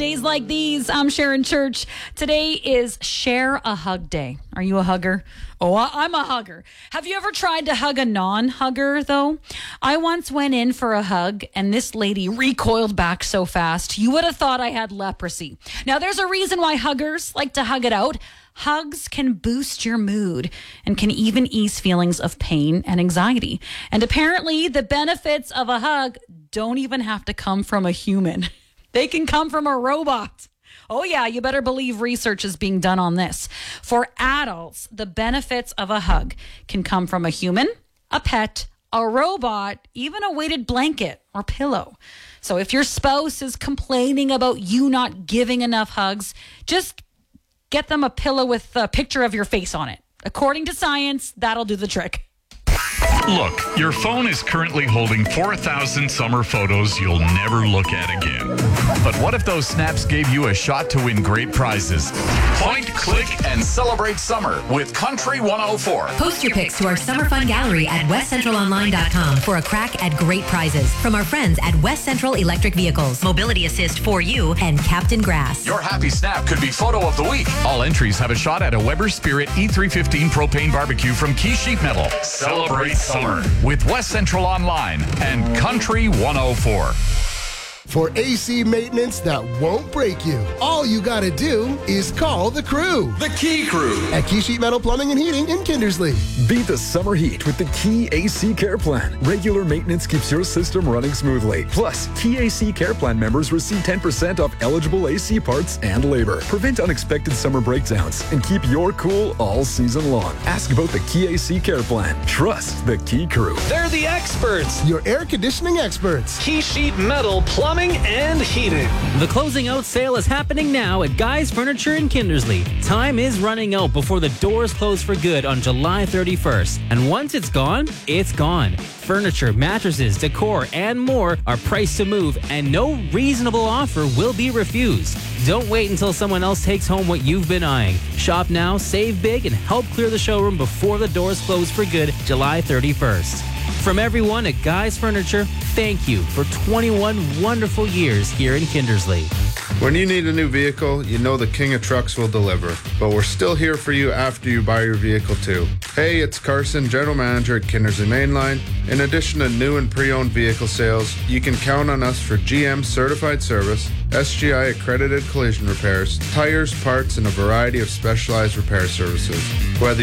days like these. I'm Sharon Church. Today is Share a Hug Day. Are you a hugger? Oh, I'm a hugger. Have you ever tried to hug a non-hugger, though? I once went in for a hug, and this lady recoiled back so fast, you would have thought I had leprosy. Now, there's a reason why huggers like to hug it out. Hugs can boost your mood and can even ease feelings of pain and anxiety. And apparently, the benefits of a hug don't even have to come from a human. They can come from a robot. Oh yeah, you better believe research is being done on this. For adults, the benefits of a hug can come from a human, a pet, a robot, even a weighted blanket or pillow. So if your spouse is complaining about you not giving enough hugs, just get them a pillow with a picture of your face on it. According to science, that'll do the trick. Look, your phone is currently holding 4,000 summer photos you'll never look at again. But what if those snaps gave you a shot to win great prizes? Point, click, and celebrate summer with Country 104. Post your pics to our Summer Fun Gallery at westcentralonline.com for a crack at great prizes from our friends at West Central Electric Vehicles, Mobility Assist for You, and Captain Grass. Your happy snap could be photo of the week. All entries have a shot at a Weber Spirit E315 propane barbecue from Key Sheet Metal. Celebrate summer with West Central Online and Country 104. For AC maintenance that won't break you, all you gotta do is call the crew. The Key Crew At Key Sheet Metal Plumbing and Heating in Kindersley. Beat the summer heat with the Key AC Care Plan. Regular maintenance keeps your system running smoothly. Plus, Key AC Care Plan members receive 10% off eligible AC parts and labor. Prevent unexpected summer breakdowns and keep your cool all season long. Ask about the Key AC Care Plan. Trust the Key Crew. They're the experts. Your air conditioning experts. Key Sheet Metal Plumbing and Heating. The closing out sale is happening now at Guy's Furniture in Kindersley. Time is running out before the doors close for good on July 31st. And once it's gone, it's gone. Furniture, mattresses, decor, and more are priced to move, and no reasonable offer will be refused. Don't wait until someone else takes home what you've been eyeing. Shop now, save big, and help clear the showroom before the doors close for good July 31st. From everyone at Guy's Furniture, thank you for 21 wonderful years here in Kindersley. When you need a new vehicle, you know the King of Trucks will deliver. But we're still here for you after you buy your vehicle too. Hey, it's Carson, General Manager at Kindersley Mainline. In addition to new and pre-owned vehicle sales, you can count on us for GM certified service, SGI accredited collision repairs, tires, parts, and a variety of specialized repair services. Whether